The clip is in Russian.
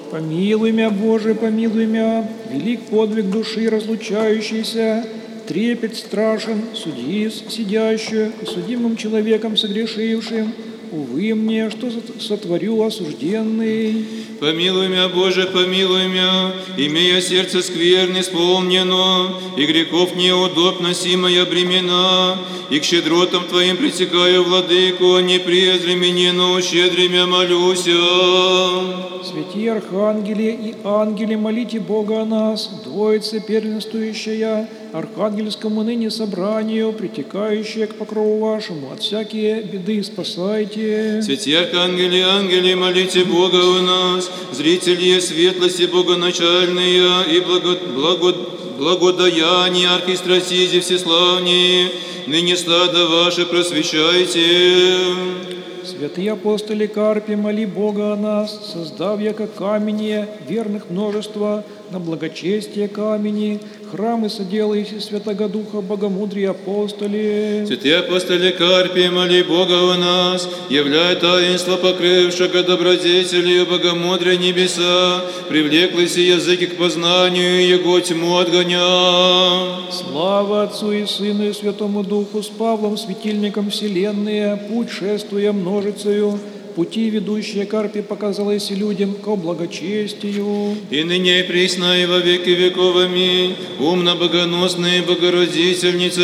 Помилуй мя, Боже, помилуй мя, велик подвиг души разлучающийся, трепет страшен, судьи сидящую, и судимым человеком согрешившим. Увы мне, что сотворю осужденный. Помилуй мя, Боже, помилуй мя, имея сердце скверно исполнено, и грехов неудоб носимая бремена, и к щедротам Твоим притекаю, Владыку, не презри меня, но щедри мя молюся. Святые архангели и ангели, молите Бога о нас, двоице первенствующая, архангельскому ныне собранию, притекающее к покрову вашему, от всякие беды спасайте. Святые архангели, ангели, молите Бога у нас, зрители светлости богоначальные и благодаяния архистратизи всеславние, ныне стадо ваше просвещайте. Святые апостоли Карпе, моли Бога о нас, создав яко камени верных множество, на благочестие камени, храмы соделаете Святого Духа, Богомудрие апостоли. Святые апостоли Карпе, моли Бога о нас, являя таинство покрывшего добродетелью Богомудрия небеса, привлеклись языки к познанию, и Его тьму отгоня. Слава Отцу и Сыну и Святому Духу, с Павлом, светильником вселенной, путь шествуя множицею, пути, ведущие Карпе, показалось людям ко благочестию. И ныне и присно, и во веки веков. Аминь. Умно богоносная Богородительница,